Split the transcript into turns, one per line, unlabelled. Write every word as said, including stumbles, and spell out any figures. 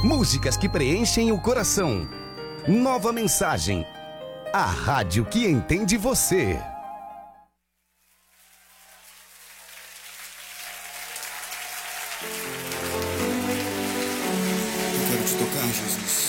Músicas que preenchem o coração. Nova Mensagem. A rádio que entende você.
Eu quero te tocar, Jesus.